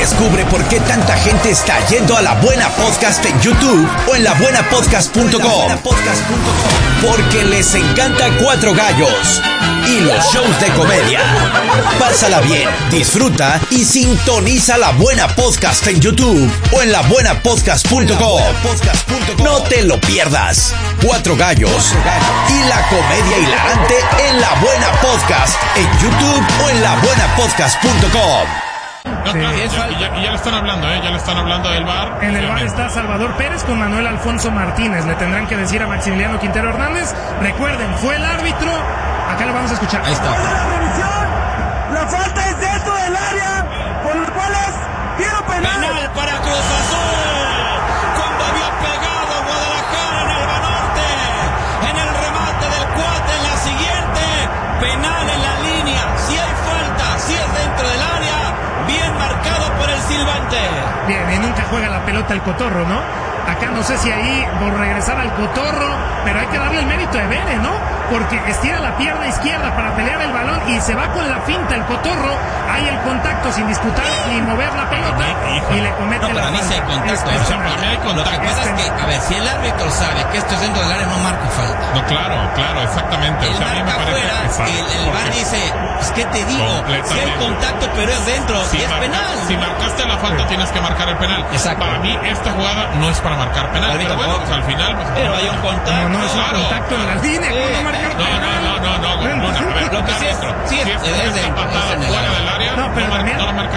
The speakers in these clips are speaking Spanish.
Descubre por qué tanta gente está yendo a La Buena Podcast en YouTube o en labuenapodcast.com. Porque les encanta Cuatro Gallos y los shows de comedia. Pásala bien, disfruta y sintoniza La Buena Podcast en YouTube o en labuenapodcast.com. No te lo pierdas. Cuatro Gallos y la comedia hilarante en La Buena Podcast en YouTube o en labuenapodcast.com. No, claro, ya le están hablando, ya le están hablando del VAR. En el VAR está Salvador Pérez con Manuel Alfonso Martínez. Le tendrán que decir a Maximiliano Quintero Hernández. Recuerden, fue el árbitro. Acá lo vamos a escuchar. Ahí está. La revisión, la falta es dentro del área, por lo cual es tiro penal. Penal para Cruz Azul. Cuando había pegado Guadalajara en el Banorte, en el remate del cuate en la siguiente, penal en la línea. Si hay falta, si es dentro del área, bien marcado por el silbante. Bien, y nunca juega la pelota el Cotorro, ¿no? Acá no sé si ahí por regresar al Cotorro, pero hay que darle el mérito a Vere, ¿no? Porque estira la pierna izquierda para pelear el balón y se va con la finta el Cotorro. Hay el contacto sin disputar ni mover la pelota y le comete la falta. Para mí sí hay contacto. Lo que pasa es que, a ver, si el árbitro sabe que esto es dentro del área, no marca falta. No, claro, exactamente. El marca afuera, el VAR dice, pues qué te digo, si hay contacto pero es dentro y es penal. Si marcaste la falta tienes que marcar el penal. Exacto. Para mí esta jugada no es para marcar penal, pero bueno, pues al final... Pues, pero hay un contacto. No, es un contacto en la línea, ¿cómo marcar penal? No, lo que sí es esta patada fuera del área, no, pero también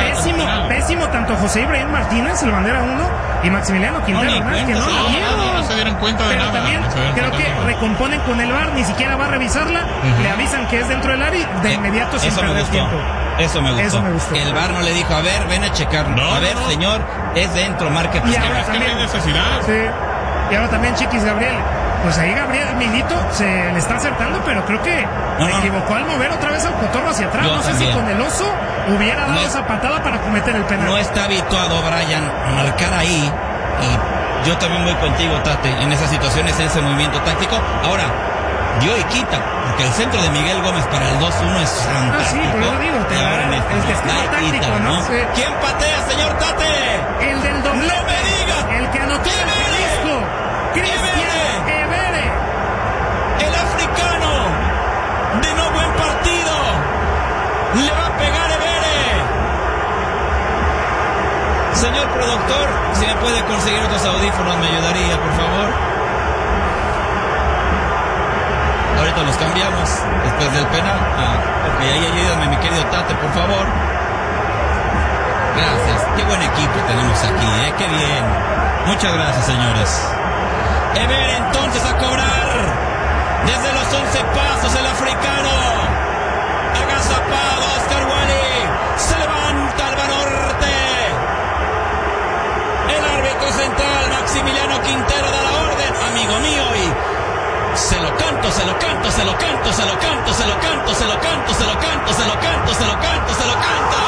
pésimo tanto José Ibrahim Martínez, el bandera 1, y Maximiliano Quintero Hernández, que no se dieron cuenta de nada. Pero también creo que recomponen con el VAR, ni siquiera va a revisarla, le avisan que es dentro del área y de inmediato sin perder tiempo. Eso me gustó. El VAR no le dijo, a ver, ven a checarlo. Señor, es dentro, marque. Y ahora también, no hay necesidad. Sí. Y ahora también Chiquis Gabriel. Pues ahí Gabriel Milito se le está acertando, pero creo que se equivocó al mover otra vez al Cotorro hacia atrás. No sé si con el oso hubiera dado esa patada para cometer el penal. No está habituado Brian a marcar ahí. Y yo también voy contigo, Tate, en esas situaciones, en ese movimiento táctico. Ahora, dio y quita, porque el centro de Miguel Gómez para el 2-1 es fantástico. Sí, por eso digo, el esquema táctico, ¿no? Sí. ¿Quién patea, señor Tate? El del doble. ¡No me diga! El que anotó el Jalisco. Cristian Evere. El africano de no buen partido. Le va a pegar Evere. Señor productor, si me puede conseguir otros audífonos, me ayudaría, por favor. Ahorita los cambiamos después del penal. Ok, ahí ayúdame, mi querido Tate, por favor. Gracias. Qué buen equipo tenemos aquí, qué bien. Muchas gracias, señores. Evere entonces a cobrar. Desde los 11 pasos el africano. Agazapado Oscar Wally. Se levanta el Banorte. El árbitro central Maximiliano Quintero da la orden, amigo mío, y se lo canto. Se lo canto.